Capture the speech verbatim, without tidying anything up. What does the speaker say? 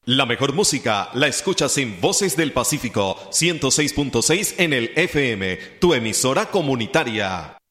La mejor música la escuchas en Voces del Pacífico, ciento seis punto seis en el F M, tu emisora comunitaria.